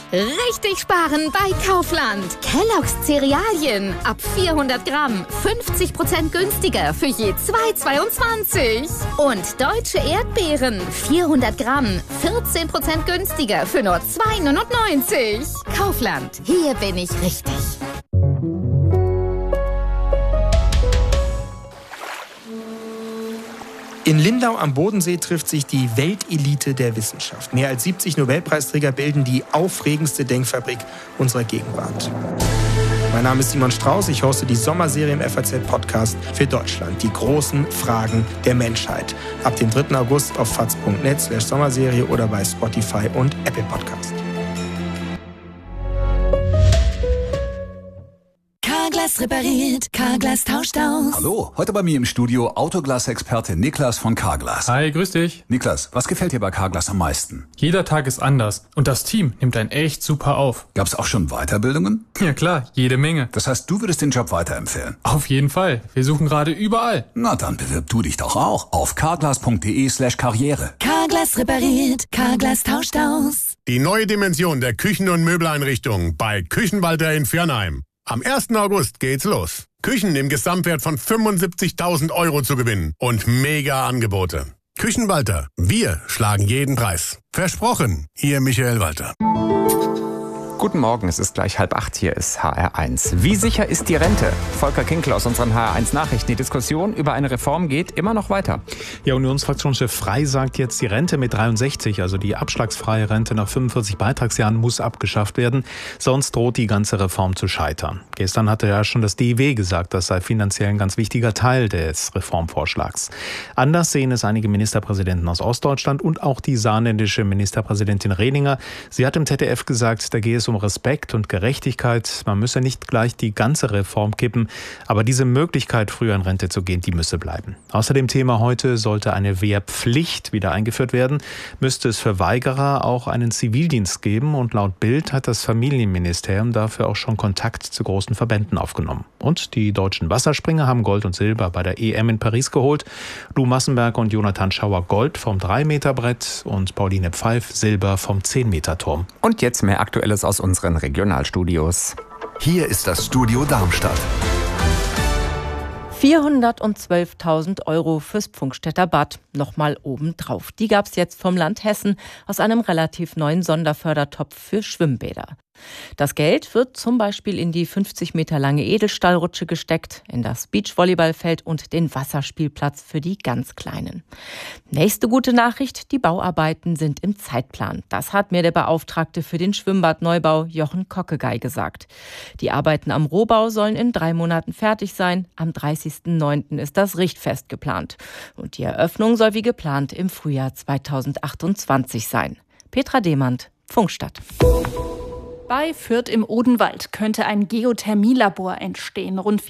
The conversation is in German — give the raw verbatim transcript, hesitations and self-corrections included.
Richtig sparen bei Kaufland. Kellogg's Cerealien ab vierhundert Gramm fünfzig Prozent günstiger für je zwei Euro zweiundzwanzig. Und deutsche Erdbeeren vierhundert Gramm vierzehn Prozent günstiger für nur zwei Euro neunundneunzig. Kaufland, hier bin ich richtig. In Lindau am Bodensee trifft sich die Weltelite der Wissenschaft. Mehr als siebzig Nobelpreisträger bilden die aufregendste Denkfabrik unserer Gegenwart. Mein Name ist Simon Strauß, ich hoste die Sommerserie im F A Z-Podcast für Deutschland. Die großen Fragen der Menschheit. Ab dem dritten August auf faz punkt net slash Sommerserie oder bei Spotify und Apple Podcast. Carglass repariert, Carglass tauscht aus. Hallo, heute bei mir im Studio Autoglas-Experte Niklas von Carglass. Hi, grüß dich. Niklas, was gefällt dir bei Carglass am meisten? Jeder Tag ist anders und das Team nimmt einen echt super auf. Gab's auch schon Weiterbildungen? Ja klar, jede Menge. Das heißt, du würdest den Job weiterempfehlen? Auf jeden Fall. Wir suchen gerade überall. Na dann bewirb du dich doch auch auf carglass.de slash karriere. Carglass repariert, Carglass tauscht aus. Die neue Dimension der Küchen- und Möbeleinrichtungen bei Küchenwalter in Viernheim. Am ersten August geht's los. Küchen im Gesamtwert von fünfundsiebzigtausend Euro zu gewinnen und mega Angebote. Küchenwalter, wir schlagen jeden Preis. Versprochen, Ihr Michael Walter. Guten Morgen, es ist gleich halb acht, hier ist H R eins. Wie sicher ist die Rente? Volker Kinkel aus unseren H R eins Nachrichten. Die Diskussion über eine Reform geht immer noch weiter. Ja, Unionsfraktionschef Frey sagt jetzt, die Rente mit dreiundsechzig, also die abschlagsfreie Rente nach fünfundvierzig Beitragsjahren, muss abgeschafft werden. Sonst droht die ganze Reform zu scheitern. Gestern hatte ja schon das D I W gesagt, das sei finanziell ein ganz wichtiger Teil des Reformvorschlags. Anders sehen es einige Ministerpräsidenten aus Ostdeutschland und auch die saarländische Ministerpräsidentin Rehlinger. Sie hat im Z D F gesagt, da gehe es um Respekt und Gerechtigkeit. Man müsse nicht gleich die ganze Reform kippen, aber diese Möglichkeit, früher in Rente zu gehen, die müsse bleiben. Außerdem Thema heute: Sollte eine Wehrpflicht wieder eingeführt werden, müsste es für Weigerer auch einen Zivildienst geben, und laut Bild hat das Familienministerium dafür auch schon Kontakt zu großen Verbänden aufgenommen. Und die deutschen Wasserspringer haben Gold und Silber bei der E M in Paris geholt. Lou Massenberg und Jonathan Schauer Gold vom drei Meter Brett und Pauline Pfeif Silber vom zehn Meter Turm. Und jetzt mehr Aktuelles aus unseren Regionalstudios. Hier ist das Studio Darmstadt. vierhundertzwölftausend Euro fürs Pfungstädter Bad. Nochmal obendrauf. Die gab's jetzt vom Land Hessen aus einem relativ neuen Sonderfördertopf für Schwimmbäder. Das Geld wird zum Beispiel in die fünfzig Meter lange Edelstahlrutsche gesteckt, in das Beachvolleyballfeld und den Wasserspielplatz für die ganz Kleinen. Nächste gute Nachricht: Die Bauarbeiten sind im Zeitplan. Das hat mir der Beauftragte für den Schwimmbadneubau Jochen Kockegei gesagt. Die Arbeiten am Rohbau sollen in drei Monaten fertig sein. Am dreißigsten neunten ist das Richtfest geplant. Und die Eröffnung soll wie geplant im Frühjahr zweitausendachtundzwanzig sein. Petra Demand, Pfungstadt. Bei Fürth im Odenwald könnte ein Geothermielabor entstehen. Rund